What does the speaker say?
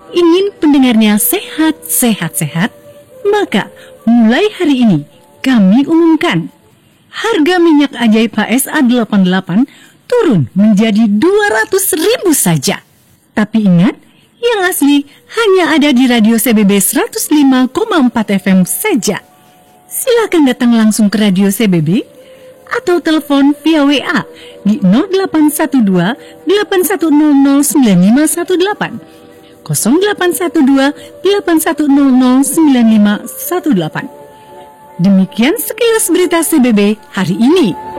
Ingin pendengarnya sehat? Maka mulai hari ini kami umumkan harga minyak ajaib HSA 88 turun menjadi 200.000 saja. Tapi ingat, yang asli hanya ada di Radio CBB 105,4 FM saja. Silakan datang langsung ke Radio CBB atau telepon via WA di 0812 8100 9518 0812 8100 9518. Demikian sekilas berita CBB hari ini.